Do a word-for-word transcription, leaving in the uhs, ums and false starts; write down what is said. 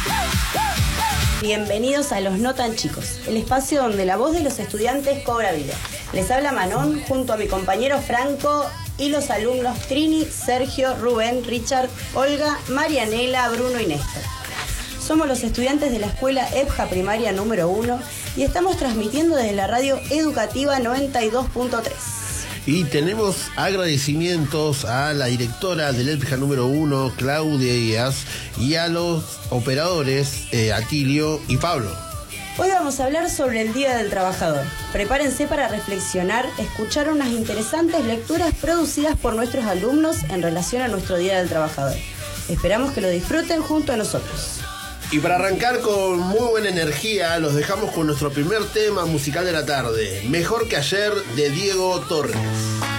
Bienvenidos a Los No Tan Chicos, el espacio donde la voz de los estudiantes cobra vida. Les habla Manon junto a mi compañero Franco y los alumnos Trini, Sergio, Rubén, Richard, Olga, Marianela, Bruno y Néstor. Somos los estudiantes de la escuela EPJA Primaria número uno y estamos transmitiendo desde la radio educativa noventa y dos punto tres. Y tenemos agradecimientos a la directora del EPJA número uno, Claudia Díaz, y a los operadores, eh, Atilio y Pablo. Hoy vamos a hablar sobre el Día del Trabajador. Prepárense para reflexionar, escuchar unas interesantes lecturas producidas por nuestros alumnos en relación a nuestro Día del Trabajador. Esperamos que lo disfruten junto a nosotros. Y para arrancar con muy buena energía, los dejamos con nuestro primer tema musical de la tarde, Mejor que ayer, de Diego Torres.